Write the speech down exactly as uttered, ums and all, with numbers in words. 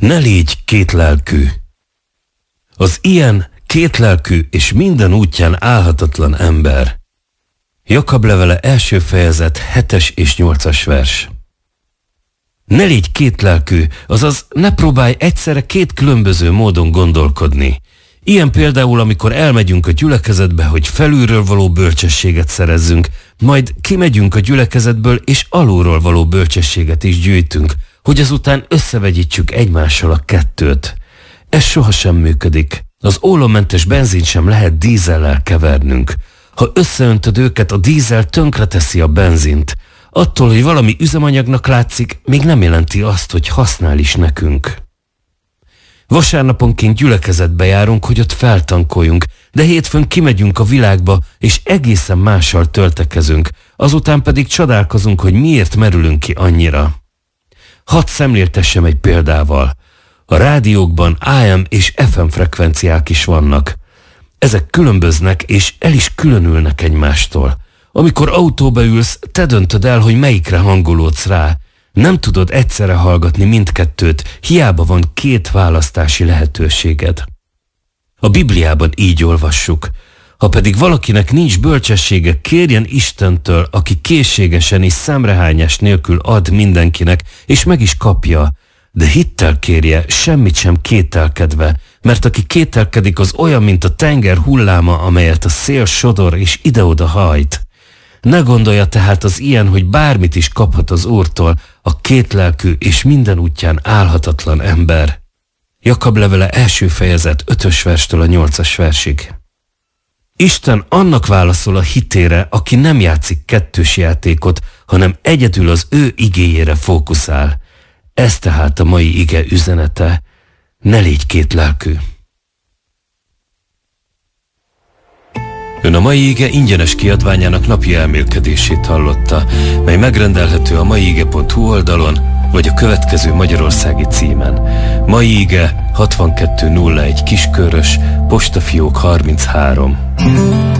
Ne légy kétlelkű. Az ilyen kétlelkű és minden útján állhatatlan ember. Jakab levele első fejezet hetes és nyolcas vers. Ne légy kétlelkű, azaz ne próbálj egyszerre két különböző módon gondolkodni. Ilyen például, amikor elmegyünk a gyülekezetbe, hogy felülről való bölcsességet szerezzünk, majd kimegyünk a gyülekezetből és alulról való bölcsességet is gyűjtünk, hogy azután összevegyítsük egymással a kettőt. Ez sohasem működik. Az ólommentes benzint sem lehet dízellel kevernünk. Ha összeöntöd őket, a dízel tönkreteszi a benzint. Attól, hogy valami üzemanyagnak látszik, még nem jelenti azt, hogy használ is nekünk. Vasárnaponként gyülekezetbe járunk, hogy ott feltankoljunk, de hétfőn kimegyünk a világba, és egészen mással töltekezünk, azután pedig csodálkozunk, hogy miért merülünk ki annyira. Hadd szemléltessem egy példával. A rádiókban á em és ef em frekvenciák is vannak. Ezek különböznek, és el is különülnek egymástól. Amikor autóba ülsz, te döntöd el, hogy melyikre hangolódsz rá. Nem tudod egyszerre hallgatni mindkettőt, hiába van két választási lehetőséged. A Bibliában így olvassuk. Ha pedig valakinek nincs bölcsessége, kérjen Istentől, aki készségesen és szemrehányás nélkül ad mindenkinek, és meg is kapja. De hittel kérje, semmit sem kételkedve, mert aki kételkedik, az olyan, mint a tenger hulláma, amelyet a szél sodor és ide-oda hajt. Ne gondolja tehát az ilyen, hogy bármit is kaphat az Úrtól, a kétlelkű és minden útján állhatatlan ember. Jakab levele első fejezet ötös verstől a nyolcas versig. Isten annak válaszol a hitére, aki nem játszik kettős játékot, hanem egyedül az ő igéjére fókuszál. Ez tehát a mai ige üzenete. Ne légy kétlelkű. Ön a mai ige ingyenes kiadványának napi elmélkedését hallotta, mely megrendelhető a maiige pont hu oldalon, vagy a következő magyarországi címen. Mai ige hatvankettő nulla egy Kiskörös, postafiók harminchárom.